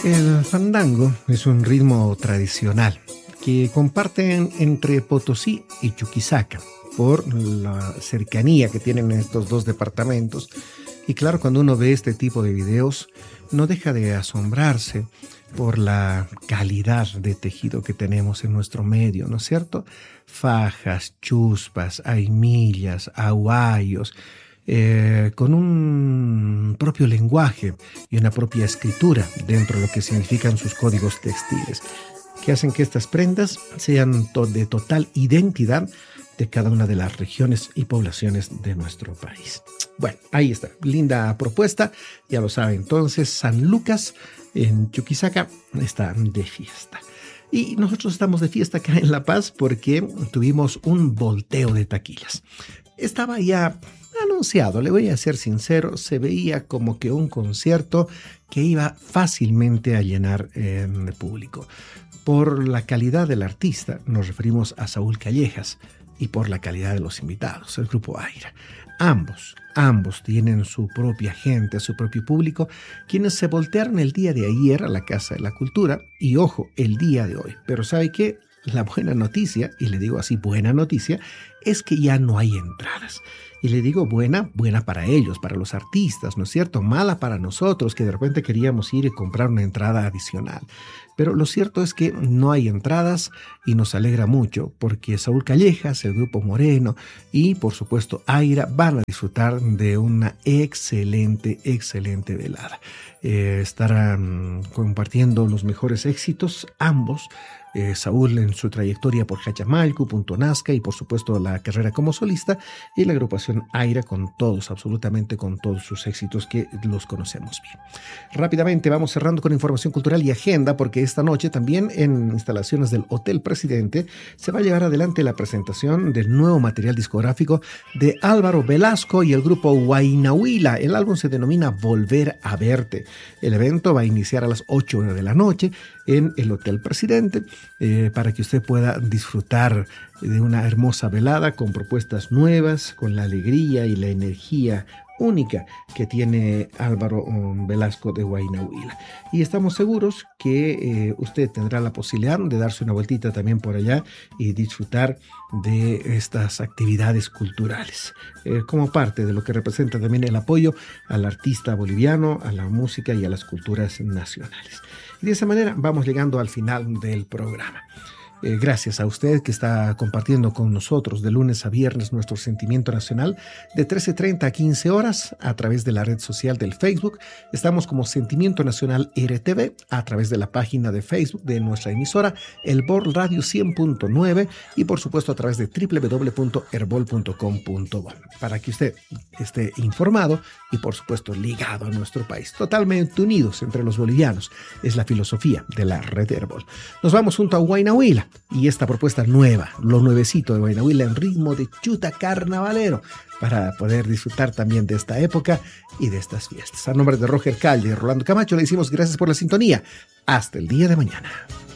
El fandango es un ritmo tradicional que comparten entre Potosí y Chuquisaca por la cercanía que tienen estos dos departamentos. Y claro, cuando uno ve este tipo de videos, no deja de asombrarse por la calidad de tejido que tenemos en nuestro medio, ¿no es cierto? Fajas, chuspas, aimillas, aguayos, con un propio lenguaje y una propia escritura dentro de lo que significan sus códigos textiles, que hacen que estas prendas sean de total identidad de cada una de las regiones y poblaciones de nuestro país. Bueno, ahí está, linda propuesta, ya lo sabe entonces, San Lucas en Chuquisaca está de fiesta. Y nosotros estamos de fiesta acá en La Paz porque tuvimos un volteo de taquillas. Estaba ya anunciado, le voy a ser sincero, se veía como que un concierto que iba fácilmente a llenar de público. Por la calidad del artista, nos referimos a Saúl Callejas, y por la calidad de los invitados, el grupo Aira. Ambos tienen su propia gente, su propio público, quienes se voltearon el día de ayer a la Casa de la Cultura, y ojo, el día de hoy. Pero ¿sabe qué? La buena noticia, y le digo así, buena noticia, es que ya no hay entradas. Y le digo buena para ellos, para los artistas, ¿no es cierto? Mala para nosotros, que de repente queríamos ir y comprar una entrada adicional. Pero lo cierto es que no hay entradas y nos alegra mucho porque Saúl Callejas, el Grupo Moreno y por supuesto Aira van a disfrutar de una excelente velada. Estarán compartiendo los mejores éxitos, ambos. Saúl en su trayectoria por Hachamalcu, Punto Nazca y por supuesto la carrera como solista, y la agrupación Aira con todos, absolutamente con todos sus éxitos que los conocemos bien. Rápidamente vamos cerrando con información cultural y agenda, porque esta noche también en instalaciones del Hotel Presidente se va a llevar adelante la presentación del nuevo material discográfico de Álvaro Velasco y el grupo Huaynahuila. El álbum se denomina Volver a Verte. El evento va a iniciar a las 8 de la noche en el Hotel Presidente, para que usted pueda disfrutar de una hermosa velada con propuestas nuevas, con la alegría y la energía única que tiene Álvaro Velasco de Huaynahuila. Y estamos seguros que usted tendrá la posibilidad de darse una vueltita también por allá y disfrutar de estas actividades culturales, como parte de lo que representa también el apoyo al artista boliviano, a la música y a las culturas nacionales. Y de esa manera vamos llegando al final del programa. Gracias a usted que está compartiendo con nosotros de lunes a viernes nuestro Sentimiento Nacional de 13:30 a 15 horas a través de la red social del Facebook. Estamos como Sentimiento Nacional RTV a través de la página de Facebook de nuestra emisora Herbol Radio 100.9 y por supuesto a través de www.herbol.com.bo para que usted esté informado y por supuesto ligado a nuestro país. Totalmente unidos entre los bolivianos. Es la filosofía de la red Herbol. Nos vamos junto a Huaynahuila y esta propuesta nueva, lo nuevecito de Huaynahuila en ritmo de chuta carnavalero, para poder disfrutar también de esta época y de estas fiestas. A nombre de Roger Calde y Rolando Camacho le decimos gracias por la sintonía. Hasta el día de mañana.